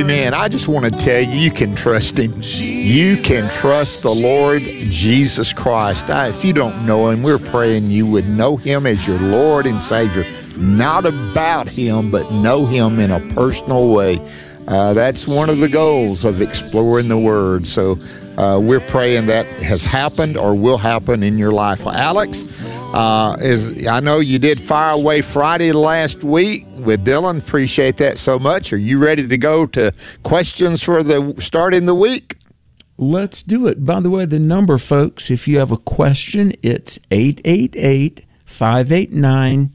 Amen. I just want to tell you, you can trust Him. You can trust the Lord Jesus Christ. If you don't know Him, we're praying you would know Him as your Lord and Savior. Not about Him, but know Him in a personal way. That's one of the goals of exploring the Word. So we're praying that has happened or will happen in your life. Well, Alex, I know you did Fire Away Friday last week with Dylan. Appreciate that so much. Are you ready to go to questions for the start in the week? Let's do it. By the way, the number, folks, if you have a question, it's 888-589-8840.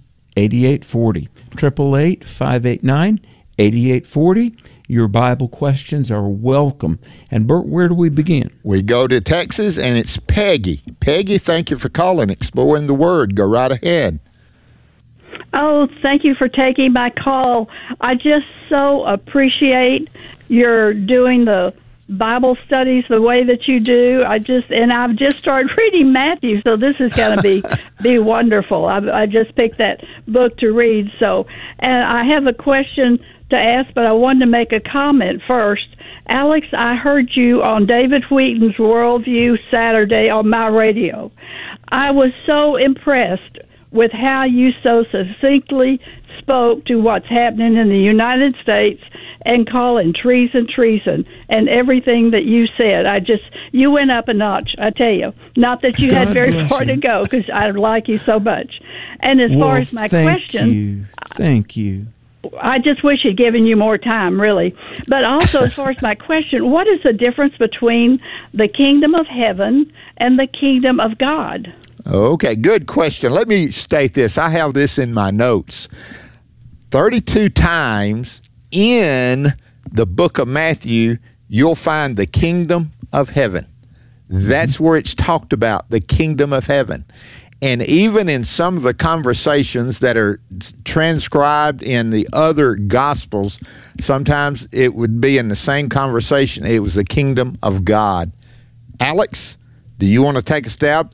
888-589-8840. Your Bible questions are welcome. And Bert, where do we begin? We go to Texas, and it's Peggy. Peggy, thank you for calling, Exploring the Word. Go right ahead. Oh, thank you for taking my call. I just so appreciate your doing the Bible studies the way that you do. I've just started reading Matthew, so this is going to be wonderful. I just picked that book to read. So, and I have a question to ask, but I wanted to make a comment first. Alex, I heard you on David Wheaton's Worldview Saturday on my radio. I was so impressed with how you so succinctly spoke to what's happening in the United States and calling treason, and everything that you said. You went up a notch, I tell you. Not that you had very far to go, because I like you so much. And as far as my question... Thank you. I just wish he'd given you more time, really. But also, as far as my question, what is the difference between the kingdom of heaven and the kingdom of God? Okay, good question. Let me state this. I have this in my notes. 32 times in the book of Matthew, you'll find the kingdom of heaven. That's where it's talked about, the kingdom of heaven. And even in some of the conversations that are transcribed in the other Gospels, sometimes it would be in the same conversation. It was the kingdom of God. Alex, do you want to take a stab?